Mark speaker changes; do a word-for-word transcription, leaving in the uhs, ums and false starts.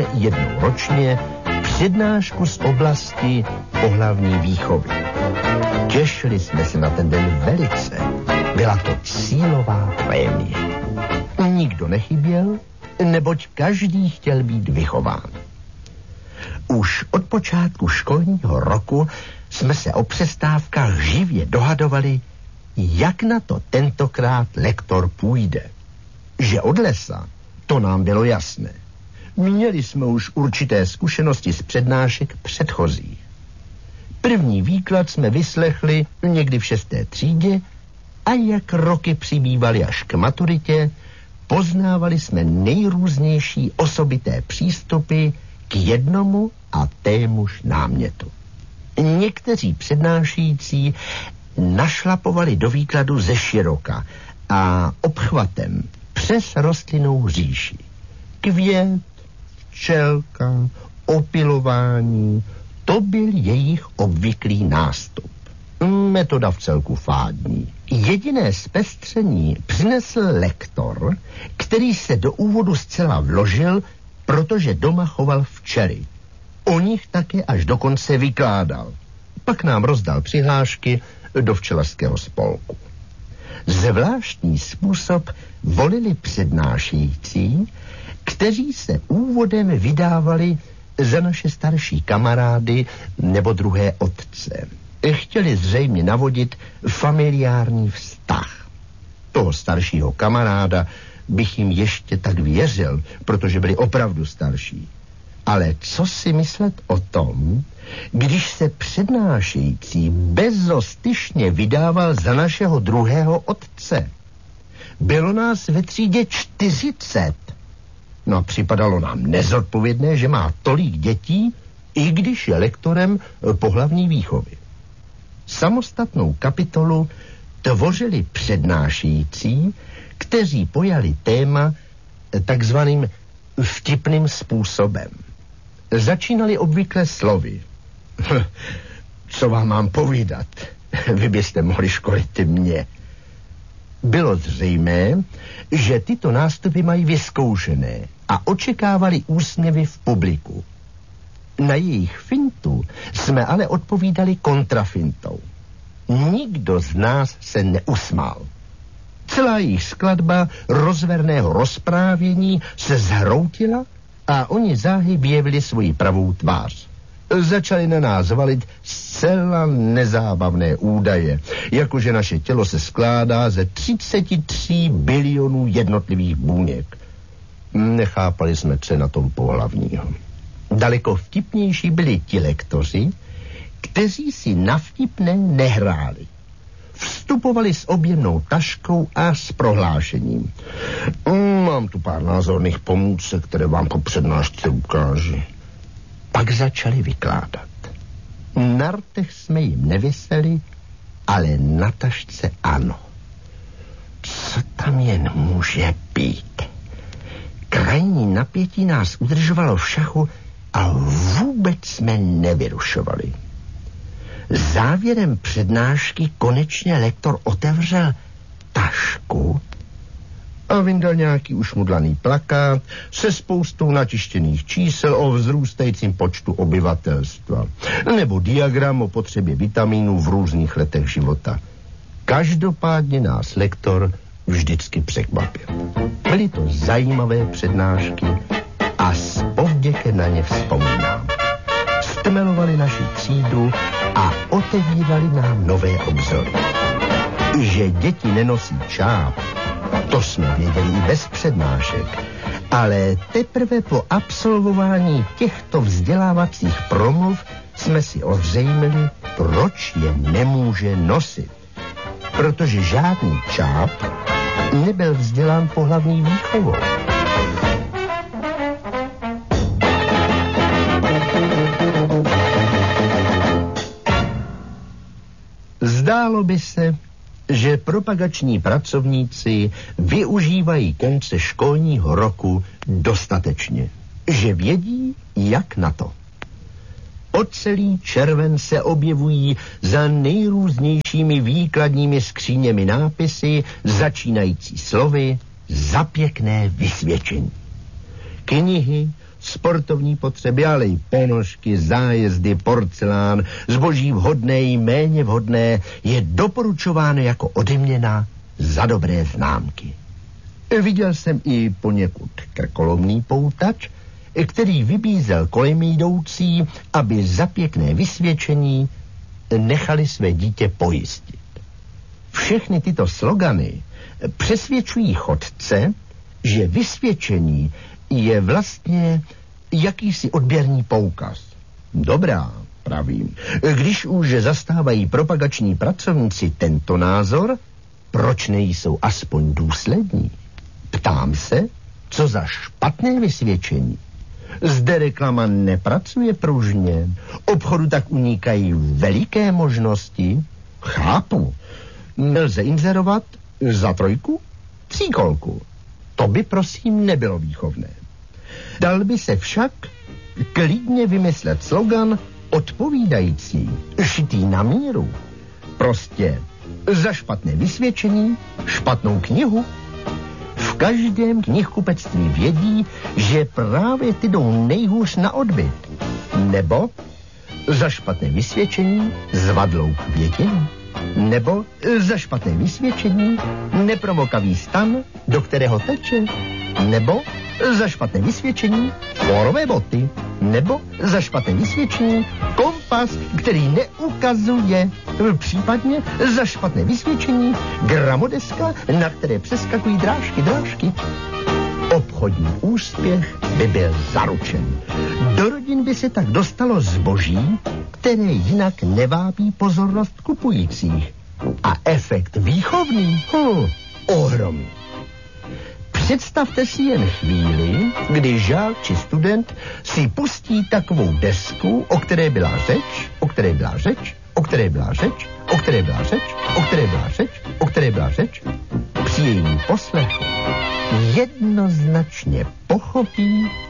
Speaker 1: jednou ročně přednášku z oblasti pohlavní výchovy. Těšili jsme se na ten den velice. Byla to cílová prémie. Nikdo nechyběl, neboť každý chtěl být vychován. Už od počátku školního roku jsme se o přestávkách živě dohadovali, jak na to tentokrát lektor půjde. Že od lesa, to nám bylo jasné. Měli jsme už určité zkušenosti z přednášek předchozích. První výklad jsme vyslechli někdy v šesté třídě a jak roky přibývaly až k maturitě, poznávali jsme nejrůznější osobité přístupy k jednomu a témuž námětu. Někteří přednášející našlapovali do výkladu ze široka a obchvatem přes rostlinnou říši. Květ, včelka, opilování, to byl jejich obvyklý nástup. Metoda vcelku fádní. Jediné zpestření přinesl lektor, který se do úvodu zcela vložil, protože doma choval včely. O nich také až dokonce vykládal. Pak nám rozdal přihlášky do včelařského spolku. Zvláštní způsob volili přednášející, kteří se úvodem vydávali za naše starší kamarády nebo druhé otce. Chtěli zřejmě navodit familiární vztah. Toho staršího kamaráda bych jim ještě tak věřil, protože byli opravdu starší. Ale co si myslet o tom, když se přednášející bezostyšně vydával za našeho druhého otce? Bylo nás ve třídě čtyřicet. No a připadalo nám nezodpovědné, že má tolik dětí, i když je lektorem pohlavní výchovy. Samostatnou kapitolu tvořili přednášející, kteří pojali téma takzvaným vtipným způsobem. Začínali obvykle slovy. Co vám mám povídat? Vy byste mohli školit mě. Bylo zřejmé, že tyto nástupy mají vyzkoušené a očekávali úsměvy v publiku. Na jejich fintu jsme ale odpovídali kontrafintou. Nikdo z nás se neusmál. Celá jejich skladba rozverného rozprávění se zhroutila a oni záhy vyjevili svoji pravou tvář. Začali na nás valit zcela nezábavné údaje, jakože naše tělo se skládá ze třicet tři bilionů jednotlivých buněk. Nechápali jsme, co je na tom pohlavního. Daleko vtipnější byli ti lektoři, kteří si na vtipné nehráli. Vstupovali s objemnou taškou a s prohlášením. Mám tu pár názorných pomůcek, které vám po přednášce ukáži. Pak začali vykládat. Na rtech jsme jim nevyseli, ale na tašce ano. Co tam jen může být? Krajní napětí nás udržovalo v šachu a vůbec jsme nevyrušovali. Závěrem přednášky konečně lektor otevřel tašku a vyndal nějaký ušmudlaný plakát se spoustou natištěných čísel o vzrůstajícím počtu obyvatelstva nebo diagram o potřebě vitamínů v různých letech života. Každopádně nás lektor vždycky překvapil. Byly to zajímavé přednášky a s povděkem na ně vzpomínám. Stmelovali naši třídu a otevírali nám nové obzory. Že děti nenosí čáp, to jsme věděli i bez přednášek, ale teprve po absolvování těchto vzdělávacích promluv jsme si ozřejmili, proč je nemůže nosit. Protože žádný čáp nebyl vzdělán pohlavní výchovou. Zdálo by se, že propagační pracovníci využívají konce školního roku dostatečně. Že vědí, jak na to. O celý červen se objevují za nejrůznějšími výkladními skříněmi nápisy, začínající slovy za pěkné vysvědčení. Knihy, sportovní potřeby, ale i ponožky, zájezdy, porcelán, zboží vhodné i méně vhodné je doporučováno jako odměna za dobré známky. Viděl jsem i poněkud krkolomný poutač, který vybízel kolem jdoucí, aby za pěkné vysvědčení nechali své dítě pojistit. Všechny tyto slogany přesvědčují chodce, že vysvědčení je vlastně jakýsi odběrný poukaz. Dobrá, pravím. Když už zastávají propagační pracovníci tento názor, proč nejsou aspoň důslední? Ptám se, co za špatné vysvědčení. Zde reklama nepracuje pružně, obchodu tak unikají veliké možnosti. Chápu, nelze inzerovat za trojku, tříkolku. To by prosím nebylo výchovné. Dal by se však klidně vymyslet slogan odpovídající, šitý na míru. Prostě za špatné vysvědčení, špatnou knihu. V každém knihkupectví vědí, že právě ty jdou nejhůř na odbyt. Nebo za špatné vysvědčení zvadlou květinu. Nebo za špatné vysvědčení nepromokavý stan, do kterého teče. Nebo za špatné vysvědčení fórové boty. Nebo za špatné vysvědčení kompas, který neukazuje. Případně za špatné vysvědčení gramodeska, na které přeskakují drážky, drážky. Obchodní úspěch by byl zaručen. Do rodin by se tak dostalo zboží, které jinak nevábí pozornost kupujících. A efekt výchovný? Hm, ohromný. Představte si jen chvíli, kdy žák či student si pustí takovou desku, o které byla řeč, o které byla řeč, o které byla řeč, o které byla řeč, o které byla řeč, o které byla řeč. Při jejím poslechu jednoznačně pochopí,